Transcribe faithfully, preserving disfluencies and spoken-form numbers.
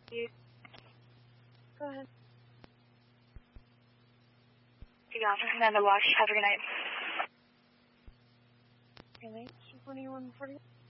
You, go ahead. You got it. Amanda Watch. Have a good night. Good night. twenty-one forty.